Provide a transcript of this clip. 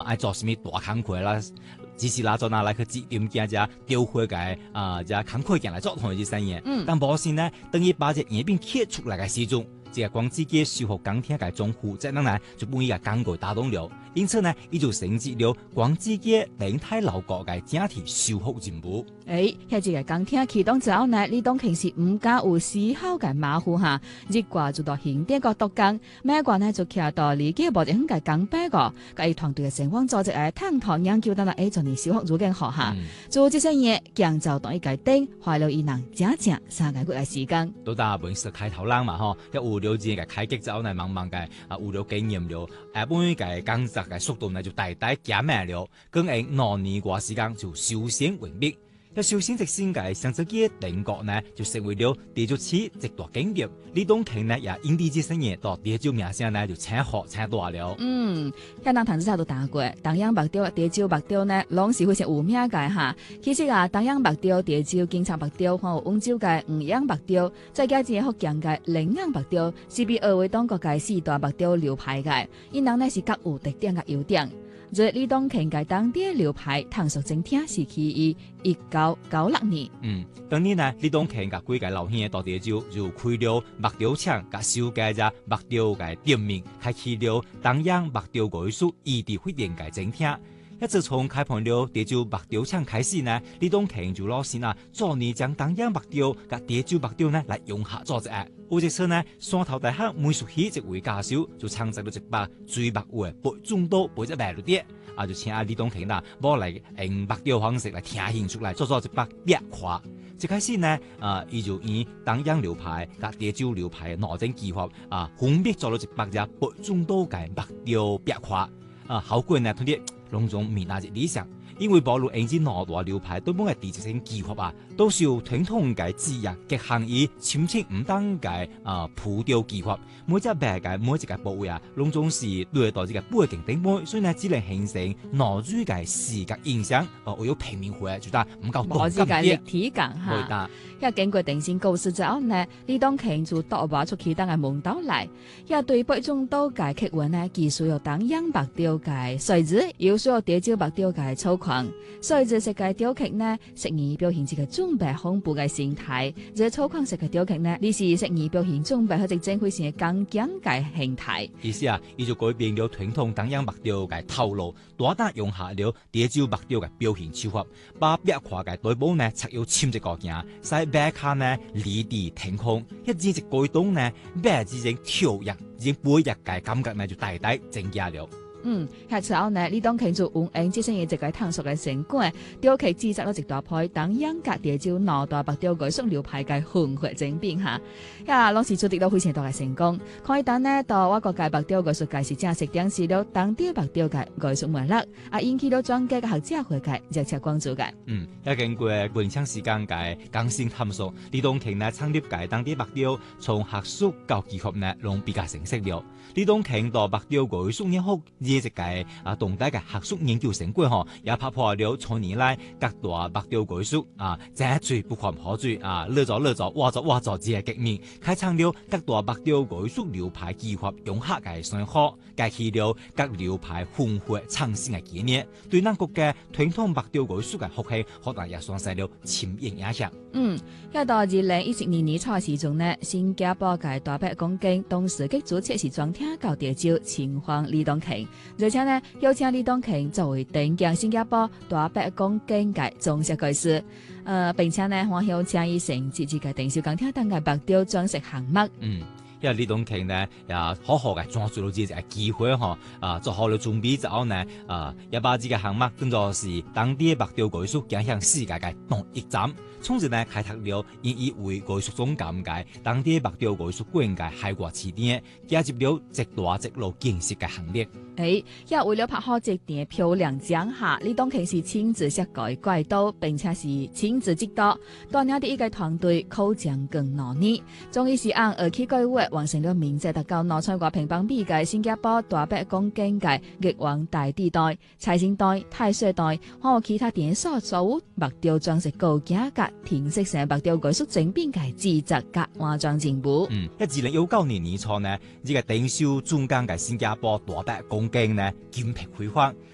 愛做什麼大工課啦，只是拿做拿來去指點家只雕花嘅只工課件來做同一啲生意。但無先呢，等於把隻葉片切出來嘅時鐘，這個光自己修復鋼鐵嘅種負責人呢，就幫伊個工具打動了。因此呢，伊就升級了光自己平台勞國嘅整體修復進步。 喺這個鋼鐵啟動之後呢，李東慶是唔加有絲毫嘅馬虎下，日掛就到現地個督工，美國呢就徛到離幾步就很嘅港北個，佢團隊嘅成功組織係探討研究到啦，A 做年小學組嘅學下，做這些嘢建造到一個頂，花了伊人正3個月嘅時間。 到達本事開頭lang嘛，嗬，一有了解嘅開機之後呢，慢慢嘅有了經驗了，本嘅工作嘅速度呢就大大減慢了，更喺2年過時間就修身為密。一修身直先嘅上自己定國呢，就成為了地主持直大經驗。李東慶呢也因地之生嘢到地主名聲呢就請學請大了。 香港唐子茶都打過，東洋目雕、地主目雕呢，攏是非常有名嘅哈。其實東洋目雕、地主、警察目雕，還有溫州嘅五洋目雕，再加上福建嘅嶺洋目雕，是比二位當國嘅4大目雕流派嘅，因人呢是各有特點嘅優點。在李東慶嘅當地流派探索整體是起於1996年。 當年呢，李東慶嘅幾個老兄到地就開了木雕廠，甲修改咗木雕嘅店面，開啟了東洋木雕藝術異地發展嘅整體。一自從開辦了地主木雕廠開始呢，李東慶就老先做你將東洋木雕甲地主木雕呢來融合做一。有一次呢，山頭大學美術系一位教授就創作了一把水墨畫背中刀背一白綠碟，就請李東慶啦，攞嚟用木雕方式來聽興出來做一把壁畫。一開始呢，伊就以東洋流派甲地主流派兩種技法分別做了一把隻背中刀嘅木雕壁畫。效果呢，同啲攏總面納入理想，因為保留現今兩大流派對本嘅地質性技法都是有傳統嘅制約，極限於深淺唔同嘅浮雕技法，每隻壁嘅每一個部位攏總是對待呢個背景頂背，所以呢只能形成內在嘅視覺影響，會有平面化就得唔夠動感啲。 立體感哈。一經過定線告示之後呢，李東慶就到話出其他嘅門道嚟，一對背中刀嘅刻紋呢，既需要東洋木雕嘅碎紙，又需要地主木雕嘅粗獷。碎紙式嘅雕刻呢，適宜表現自己中白恐怖嘅形態；而粗獷式嘅雕刻呢，呢是適宜表現中白佢直正會成嘅剛強嘅形態。 意思伊就改變了傳統東洋木雕嘅套路，大膽用下了地主木雕嘅表現手法，把壁畫嘅對部呢，插有簽隻個件，使壁卡呢離地天空，一隻隻改動呢，壁之間跳躍，已經每日嘅感覺呢就大大增加了。 下之後呢，李東慶就用這些嘢一個探索嘅成果，雕刻製作咗一大批東洋甲地主兩大木雕藝術流派嘅混合整變下，攏是取得到非常大嘅成功。可以等呢，到我國嘅木雕藝術界是正式展示了當地木雕嘅藝術脈絡，引起到專家嘅學者會界熱切關注嘅。 一經過半長時間嘅更新探索，李東慶呢創立嘅當地木雕，從學術到技術呢，攏比較成熟了。李東慶到木雕藝術研學呢隻嘅動態嘅學術研究成果也拍破了從年來各大木雕藝術這最不可可追樂做挖做這個革命，開創了各大木雕藝術流派技法融合嘅雙學，開啟了各流派混合創新嘅紀念，對咱國嘅傳統木雕藝術嘅復興，可能也產生了深遠影響。 一到2014年初時中呢，新加坡嘅大伯公經董事局主席是專聽教地主前方李東慶，而且呢邀請李東慶作為頂級新加坡大伯公經嘅總設計師，並且呢我邀請伊承接嘅定小鋼鐵等嘅木雕裝飾項目。 因為李東慶呢也好好嘅抓住到呢個機會做好了準備之後呢，也把呢個項目當作是當地木雕藝術走向世界嘅第一站。從而呢開拓了以為藝術總監界當地木雕藝術館嘅海外起點，加入了一大一路建設嘅行列。 也為了拍好這段漂亮獎下，李東慶是親自設計軌道，並且是親自指導，帶領啲一個團隊考證更努力，終於是按2K計劃完成了面積達到2,000多平方米嘅新加坡大伯公經嘅玉皇大帝代、財神代、太歲代，還有其他電所組木雕裝飾高價格填色成木雕藝術整編嘅製作及化妝進步。 2019年年初呢，呢個頂修中間嘅新加坡大伯公經呢，金碧輝煌。